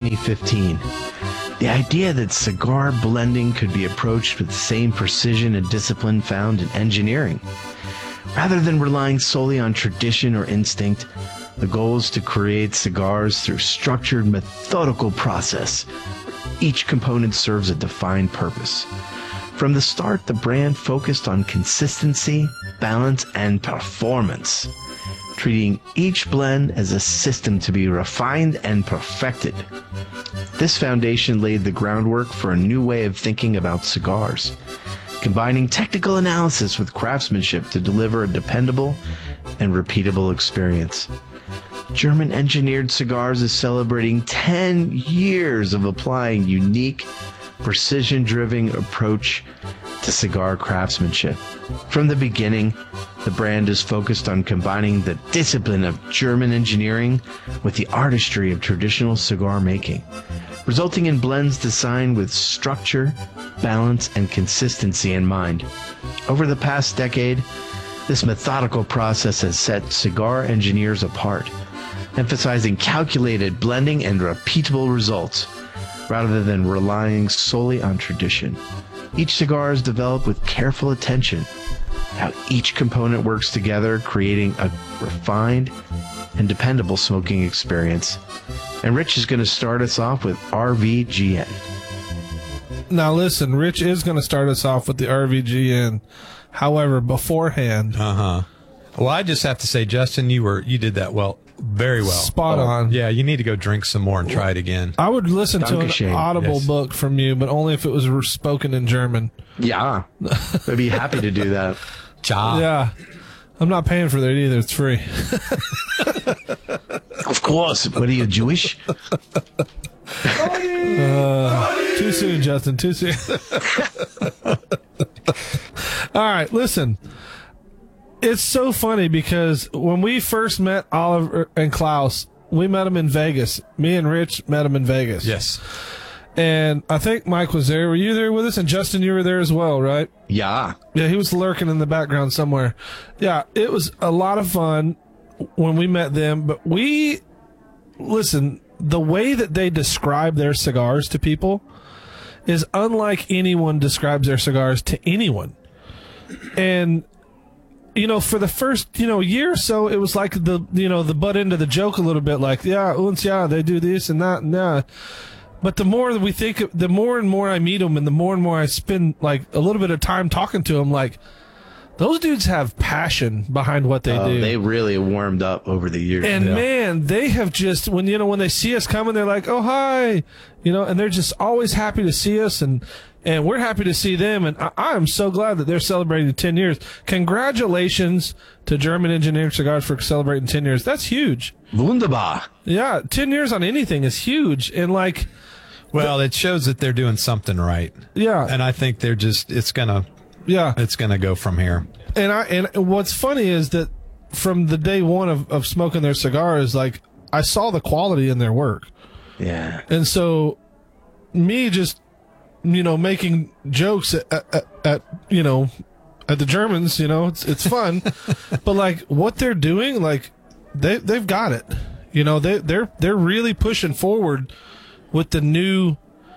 2015. The idea that cigar blending could be approached with the same precision and discipline found in engineering. Rather than relying solely on tradition or instinct, the goal is to create cigars through structured, methodical process. Each component serves a defined purpose. From the start, the brand focused on consistency, balance, and performance, treating each blend as a system to be refined and perfected. This foundation laid the groundwork for a new way of thinking about cigars, combining technical analysis with craftsmanship to deliver a dependable and repeatable experience. German Engineered Cigars is celebrating 10 years of applying unique, precision-driven approach to cigar craftsmanship. From the beginning, the brand is focused on combining the discipline of German engineering with the artistry of traditional cigar making, resulting in blends designed with structure, balance, and consistency in mind. Over the past decade, this methodical process has set cigar engineers apart, emphasizing calculated blending and repeatable results, rather than relying solely on tradition. Each cigar is developed with careful attention, how each component works together, creating a refined and dependable smoking experience. And Rich is going to start us off with RVGN. Now listen, Rich is going to start us off with the RVGN. However, beforehand... Well, I just have to say, Justin, you did that very well. Spot on. Yeah, you need to go drink some more and try it again. I would listen to an audible book from you, but only if it was spoken in German. Yeah, I'd be happy to do that. Yeah. I'm not paying for that either. It's free. Of course. What are you, Jewish? Too soon, Justin. Too soon. All right, listen. It's so funny because when we first met Oliver and Klaus, we met them in Vegas. Me and Rich met them in Vegas. Yes. And I think Mike was there. Were you there with us? And Justin, you were there as well, right? Yeah. Yeah, he was lurking in the background somewhere. Yeah, it was a lot of fun when we met them. But listen, the way that they describe their cigars to people is unlike anyone describes their cigars to anyone. And for the first, year or so, it was like the butt end of the joke a little bit, like, they do this and that and that. But the more that we think, the more and more I meet them and the more I spend like a little bit of time talking to them, like those dudes have passion behind what they do. They really warmed up over the years. And man, they have just, when they see us coming, they're like, oh, hi, and they're just always happy to see us. And we're happy to see them, and I am so glad that they're celebrating 10 years. Congratulations to German Engineered Cigars for celebrating 10 years. That's huge. Wunderbar. Yeah, 10 years on anything is huge. And it shows that they're doing something right. Yeah. And I think it's gonna go from here. And what's funny is that from the day one of smoking their cigars, like I saw the quality in their work. Yeah. And so me just making jokes at the Germans, it's fun, but like what they're doing, like they've got it, they're really pushing forward with the new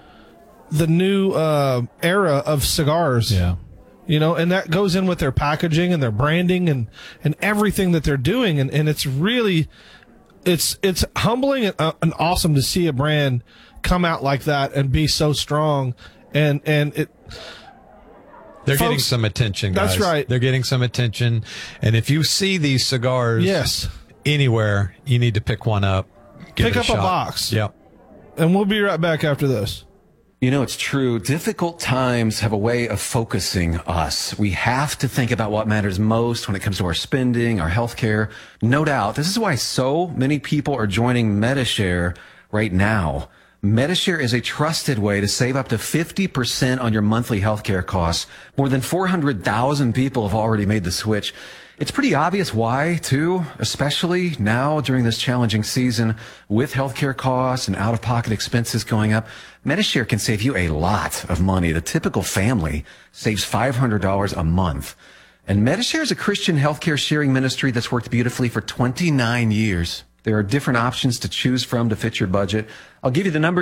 era of cigars. Yeah. And that goes in with their packaging and their branding and everything that they're doing. And it's really, it's humbling and awesome to see a brand come out like that and be so strong. And they're getting some attention, guys. That's right. They're getting some attention. And if you see these cigars anywhere, you need to pick one up. Pick up a box. Yep. And we'll be right back after this. It's true. Difficult times have a way of focusing us. We have to think about what matters most when it comes to our spending, our health care. No doubt. This is why so many people are joining Medi-Share right now. Medi-Share is a trusted way to save up to 50% on your monthly healthcare costs. More than 400,000 people have already made the switch. It's pretty obvious why, too, especially now during this challenging season with healthcare costs and out-of-pocket expenses going up. Medi-Share can save you a lot of money. The typical family saves $500 a month. And Medi-Share is a Christian healthcare sharing ministry that's worked beautifully for 29 years. There are different options to choose from to fit your budget. I'll give you the number